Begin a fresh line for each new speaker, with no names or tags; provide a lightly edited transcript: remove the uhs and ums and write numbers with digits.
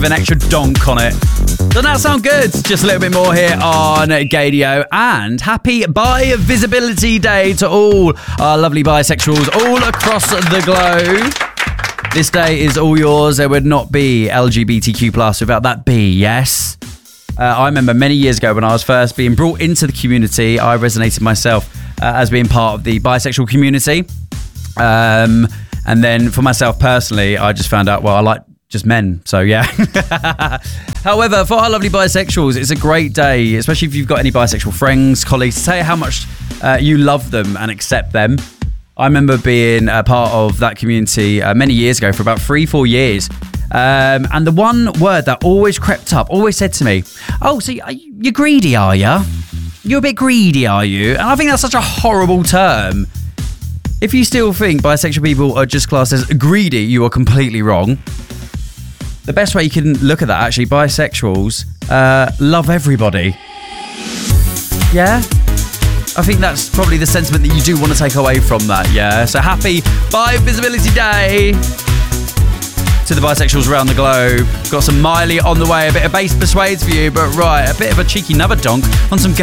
with an extra donk on it. Doesn't that sound good? Just a little bit more here on Gaydio. And happy Bi Visibility Day to all our lovely bisexuals all across the globe. This day is all yours. There would not be LGBTQ+ without that B, yes? I remember many years ago when I was first being brought into the community, I resonated myself as being part of the bisexual community. And then for myself personally, I just found out, well, I like just men. So, yeah. However, for our lovely bisexuals, it's a great day, especially if you've got any bisexual friends, colleagues, to say how much you love them and accept them. I remember being a part of that community many years ago for about 3-4 years. And the one word that always crept up, always said to me, oh, so you're greedy, are you? You're a bit greedy, are you? And I think that's such a horrible term. If you still think bisexual people are just classed as greedy, you are completely wrong. The best way you can look at that, actually, bisexuals love everybody. Yeah? I think that's probably the sentiment that you do want to take away from that, yeah? So happy Bi Visibility Day to the bisexuals around the globe. Got some Miley on the way, a bit of bass persuades for you, but right, a bit of a cheeky another donk on some